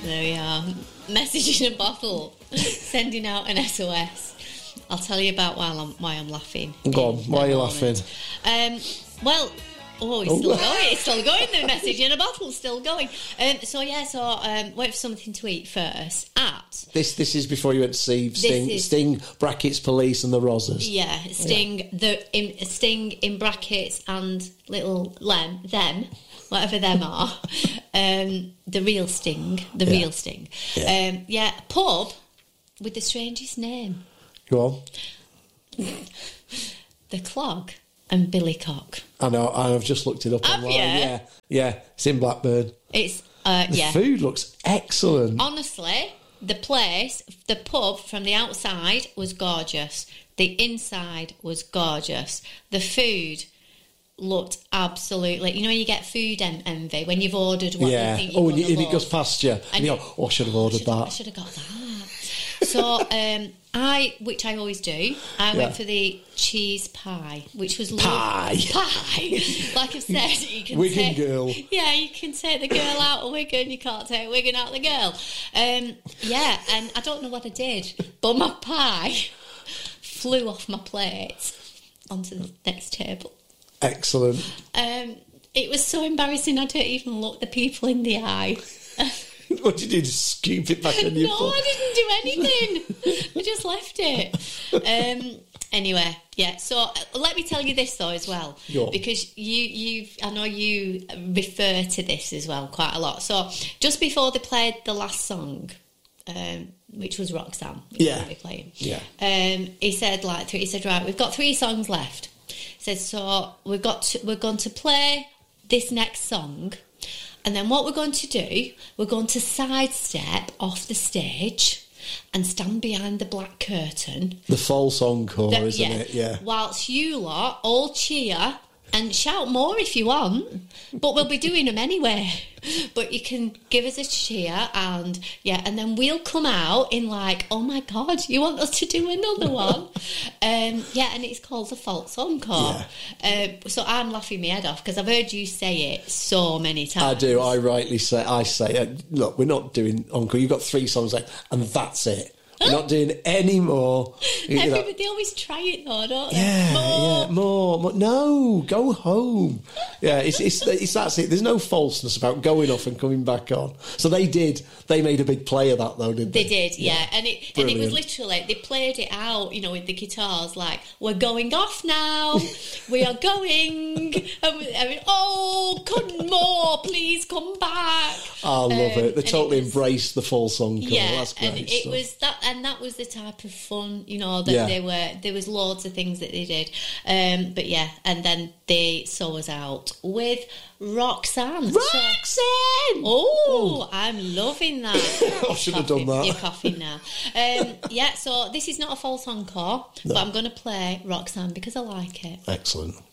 There we are. Message in a bottle. Sending out an SOS. I'll tell you about why I'm laughing. Go on. Why are you laughing? It's still going. It's still going. The message in a bottle's still going. Wait for something to eat first. This is before you went to see Sting brackets Police and the Rozzers. Yeah, Sting in brackets and little them. Whatever them are, the real Sting, real Sting. Yeah. Pub with the strangest name. Go on. The Clog and Billycock. I know, I've just looked it up Have online. Yeah, it's in Blackburn. It's, The food looks excellent. Honestly, the pub from the outside was gorgeous. The inside was gorgeous. The food looked absolutely... You know when you get food envy, when you've ordered what you think you're and it goes past you. And you go, I should have ordered that. I should have got that. So, which I always do, I went for the cheese pie, which was... Pie! Like I've said, you can Wigan girl. Yeah, you can take the girl out of Wigan, you can't take Wigan out of the girl. And I don't know what I did, but my pie flew off my plate onto the next table. Excellent. It was so embarrassing, I don't even look the people in the eye. What did you do? Just scoop it back on your No, foot? I didn't do anything. I just left it. Anyway, so let me tell you this though as well, because I know you refer to this as well quite a lot. So just before they played the last song, which was Roxanne, which we'll be playing. Yeah. He said right, we've got 3 songs left. He said, so we're going to play this next song. And then what we're going to do, we're going to sidestep off the stage and stand behind the black curtain. The false encore, isn't it? Yeah. Whilst you lot all cheer and shout more if you want, but we'll be doing them anyway. But you can give us a cheer and then we'll come out in like, oh my God, you want us to do another one? And it's called the false encore. Yeah. So I'm laughing my head off because I've heard you say it so many times. I do. I say, look, we're not doing encore. You've got 3 songs left and that's it. We're not doing any more. They always try it though, don't they? Yeah, more. No, go home. Yeah, it's that's it. There's no falseness about going off and coming back on. So they did. They made a big play of that though, didn't they? They did, yeah. And it was literally, they played it out, with the guitars, like, we're going off now. We are going. Come more, please come back. I love it. They totally embraced the false encore. Yeah, that's great. And it was that. And that was the type of fun, that there was loads of things that they did. And then they saw us out with Roxanne. I'm loving that. I should have done that. You're coughing now. So this is not a false encore, but I'm going to play Roxanne because I like it. Excellent.